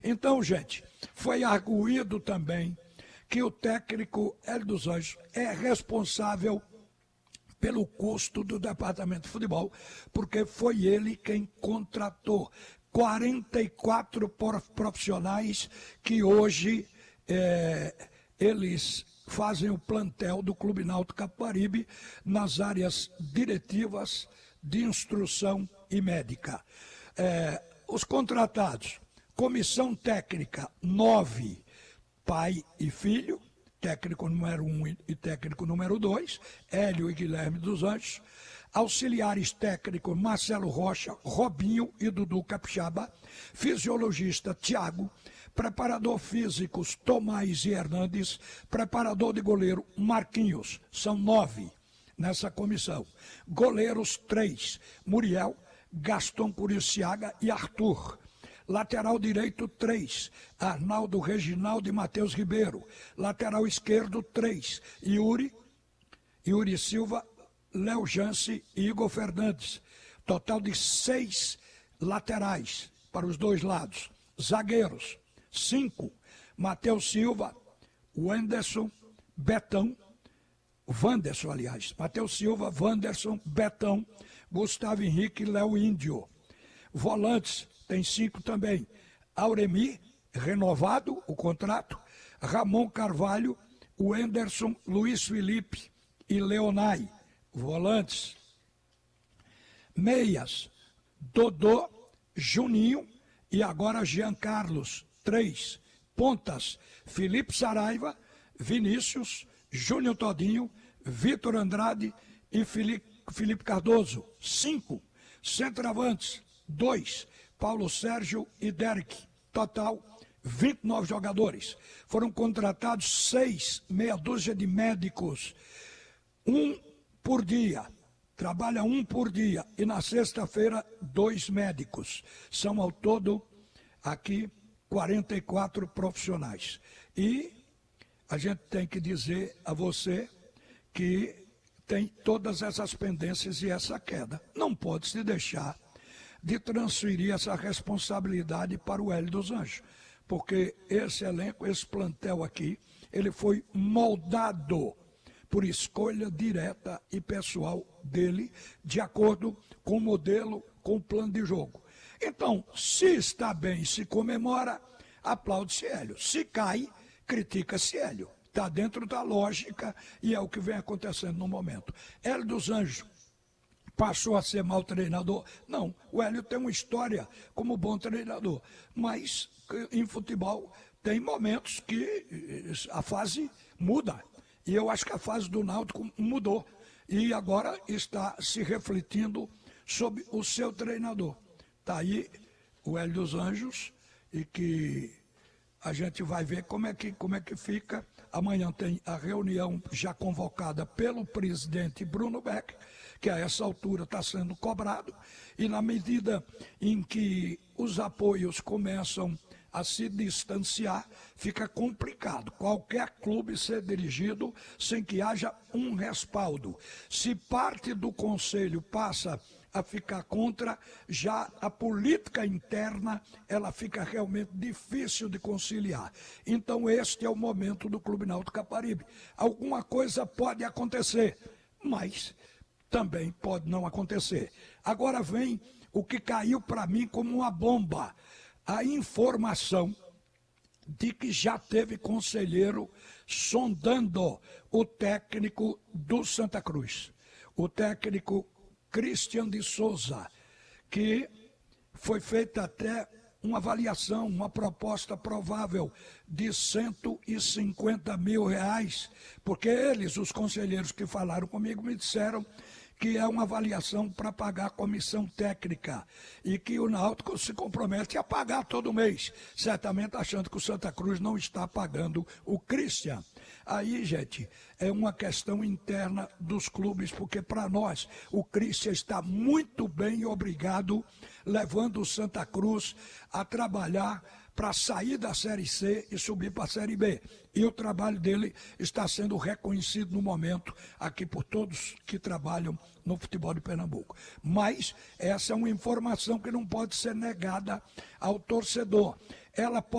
Então, gente, foi arguído também que o técnico Hélio dos Anjos é responsável pelo custo do departamento de futebol, porque foi ele quem contratou 44 profissionais que hoje eles fazem o plantel do Clube Náutico Capibaribe nas áreas diretivas, de instrução e médica. Os contratados, comissão técnica 9, pai e filho, técnico número 1 e técnico número 2, Hélio e Guilherme dos Anjos. Auxiliares técnicos Marcelo Rocha, Robinho e Dudu Capixaba. Fisiologista Tiago. Preparador físicos Tomás e Hernandes. Preparador de goleiro Marquinhos. São 9 nessa comissão. Goleiros 3, Muriel, Gaston Curiciaga e Arthur. Lateral direito 3, Arnaldo Reginaldo e Matheus Ribeiro. Lateral esquerdo 3, Yuri Silva, Léo Jance e Igor Fernandes. Total de 6 laterais para os dois lados. Zagueiros 5, Matheus Silva, Wanderson, Betão, Matheus Silva, Wanderson, Betão, Gustavo Henrique e Léo Índio. Volantes, tem 5 também. Auremi, renovado o contrato. Ramon Carvalho, Wenderson, Luiz Felipe e Leonai, volantes. Meias, Dodô, Juninho e agora Jean Carlos, 3. Pontas, Felipe Saraiva, Vinícius, Júnior Todinho, Vitor Andrade e Felipe Cardoso, 5. Centroavantes, 2, Paulo Sérgio e Derek. Total, 29 jogadores. Foram contratados 6, meia dúzia de médicos. 1 por dia. Trabalha 1 por dia. E na sexta-feira, 2 médicos. São ao todo, aqui, 44 profissionais. E a gente tem que dizer a você que tem todas essas pendências e essa queda. Não pode se deixar de transferir essa responsabilidade para o Hélio dos Anjos, porque esse elenco, esse plantel aqui, ele foi moldado por escolha direta e pessoal dele, de acordo com o modelo, com o plano de jogo. Então, se está bem, se comemora, aplaude-se Hélio. Se cai, critica-se Hélio. Está dentro da lógica e é o que vem acontecendo no momento. Hélio dos Anjos passou a ser mau treinador? Não, o Hélio tem uma história como bom treinador, mas em futebol tem momentos que a fase muda, e eu acho que a fase do Náutico mudou, e agora está se refletindo sobre o seu treinador. Está aí o Hélio dos Anjos, e que a gente vai ver como é que fica. Amanhã tem a reunião já convocada pelo presidente Bruno Beck, que a essa altura está sendo cobrado, e na medida em que os apoios começam a se distanciar, fica complicado qualquer clube ser dirigido sem que haja um respaldo. Se parte do conselho passa a ficar contra, já a política interna, ela fica realmente difícil de conciliar. Então este é o momento do Clube Náutico Capibaribe. Alguma coisa pode acontecer, mas também pode não acontecer. Agora vem o que caiu para mim como uma bomba, a informação de que já teve conselheiro sondando o técnico do Santa Cruz, o técnico Christian de Souza, que foi feita até uma avaliação, uma proposta provável de R$150 mil, porque eles, os conselheiros que falaram comigo, me disseram que é uma avaliação para pagar a comissão técnica e que o Náutico se compromete a pagar todo mês, certamente achando que o Santa Cruz não está pagando o Christian. Aí, gente, é uma questão interna dos clubes, porque para nós o Christian está muito bem, obrigado, levando o Santa Cruz a trabalhar para sair da Série C e subir para a Série B. E o trabalho dele está sendo reconhecido no momento aqui por todos que trabalham no futebol de Pernambuco. Mas essa é uma informação que não pode ser negada ao torcedor. Ela pode